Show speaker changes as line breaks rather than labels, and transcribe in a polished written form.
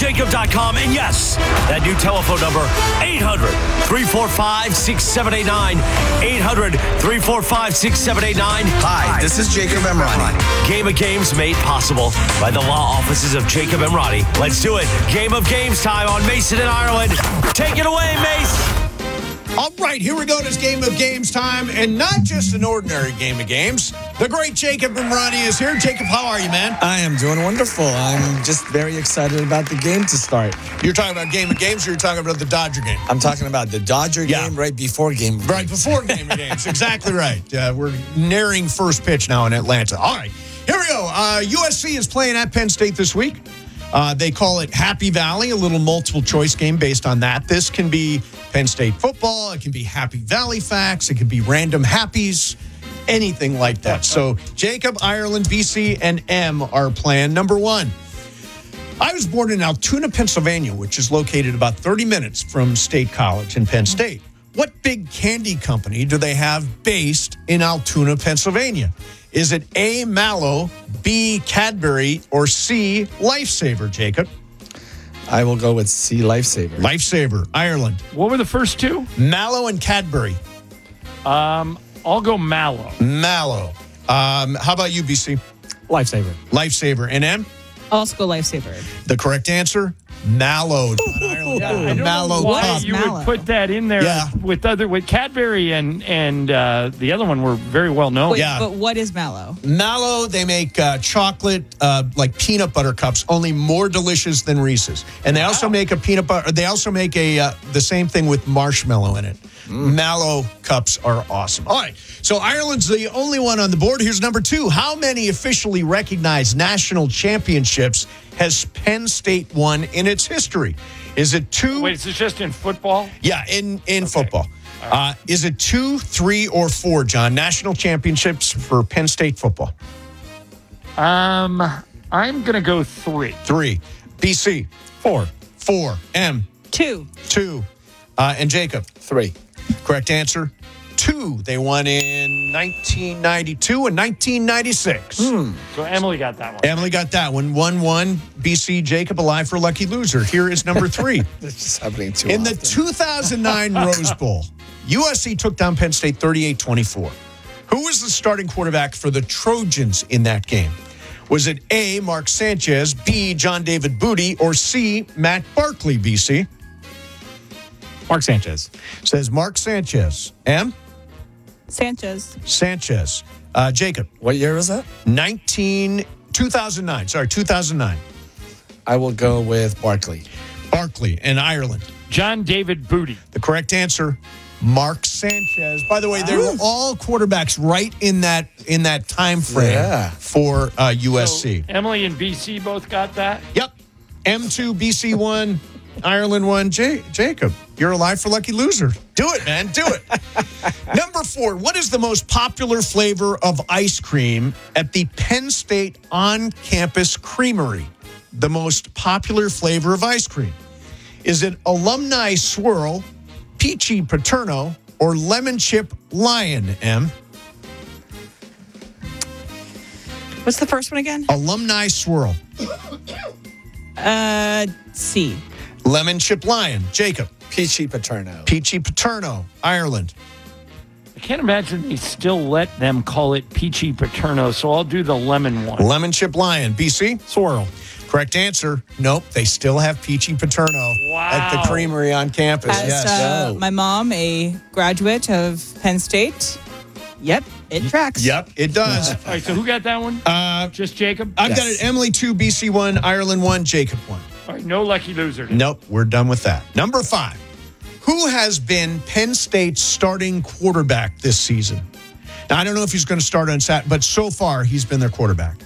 JacoB.com. And yes, that new telephone number, 800-345-6789. 800-345-6789.
Hi, this is Jacob Emrani.
Game of Games made possible by the law offices of Jacob Emrani. Let's do it. Game of Games time on Mason and Ireland. Take it away, Mace.
All right, here we go. This Game of Games time, and not just an ordinary Game of Games. The great Jacob Emrani is here. Jacob, how are you, man?
I am doing wonderful. I'm just very excited about the game to start.
You're talking about Game of Games, or you're talking about the Dodger game?
I'm talking about the Dodger game right before Game of Games.
Right before Game of Games. Exactly right. We're nearing first pitch now in Atlanta. All right, here we go. USC is playing at Penn State this week. They call it Happy Valley, a little multiple choice game based on that. This can be Penn State football. It can be Happy Valley facts. It can be random happies, anything like that. So Jacob, Ireland, BC, and M are playing. Number one, I was born in Altoona, Pennsylvania, which is located about 30 minutes from State College in Penn State. What big candy company do they have based in Altoona, Pennsylvania? Is it A, Mallow, B, Cadbury, or C, Lifesaver, Jacob?
I will go with C, Lifesaver.
Lifesaver, Ireland.
What were the first two?
Mallow and Cadbury.
I'll go Mallow.
Mallow. How about you, BC?
Lifesaver.
Lifesaver. And M?
I'll also go Lifesaver.
The correct answer, Mallow. John Ireland.
I don't
Mallow
know why
cup.
you
Mallow.
would put that in there with Cadbury and the other one were very well known.
Wait,
Yeah.
but what is Mallow?
Mallow, they make chocolate, like peanut butter cups, only more delicious than Reese's. And they also make a peanut butter. They also make the same thing with marshmallow in it. Mallow cups are awesome. All right, so Ireland's the only one on the board. Here's number two. How many officially recognized national championships has Penn State won in its history? Is it two?
Wait, is this just in football?
Yeah, in football. Is it 2, 3, or 4, John? National championships for Penn State football.
I'm gonna go 3.
3. BC.
4.
4. M.
2.
2. And Jacob.
3.
Correct answer, 2. They won in 1992 and 1996.
So Emily got that one.
Emily got that one. 1-1. BC, Jacob, alive for lucky loser. Here is number 3.
It's just happening too
In
often.
the 2009 Rose Bowl, USC took down Penn State 38-24. Who was the starting quarterback for the Trojans in that game? Was it A, Mark Sanchez, B, John David Booty, or C, Matt Barkley, BC?
Mark Sanchez.
Says Mark Sanchez. M?
Sanchez.
Sanchez. Jacob.
What year was that?
2009. Sorry, 2009.
I will go with Barkley.
Barkley in Ireland.
John David Booty.
The correct answer, Mark Sanchez. By the way, they were all quarterbacks right in that time frame for USC.
So Emily and BC both got that?
Yep. M2, BC 1, Ireland 1. Jacob, you're alive for lucky loser. Do it, man. Do it. Number 4, what is the most popular flavor of ice cream at the Penn State on-campus creamery? The most popular flavor of ice cream. Is it Alumni Swirl, Peachy Paterno, or Lemon Chip Lion, M?
What's the first one again?
Alumni Swirl.
C.
Lemon Chip Lion. Jacob.
Peachy Paterno.
Peachy Paterno, Ireland.
I can't imagine they still let them call it Peachy Paterno, so I'll do the lemon one.
Lemon Chip Lion. BC?
Swirl.
Correct answer. Nope, they still have Peachy Paterno at the creamery on campus.
As my mom, a graduate of Penn State. Yep, it tracks.
Yep, it does.
All right, so who got that one? Just Jacob?
I've got it. Emily 2, BC 1, Ireland 1, Jacob 1.
All right, no lucky loser.
Nope, we're done with that. Number 5. Who has been Penn State's starting quarterback this season? Now, I don't know if he's going to start on Saturday, but so far he's been their quarterback.